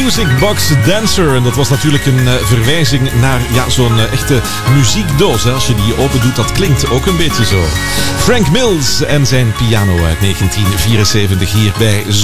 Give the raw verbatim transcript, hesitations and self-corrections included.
Music Box Dancer. En dat was natuurlijk een uh, verwijzing naar ja, zo'n uh, echte muziekdoos. Hè. Als je die open doet, dat klinkt ook een beetje zo. Frank Mills en zijn piano uit negentien vierenzeventig hier bij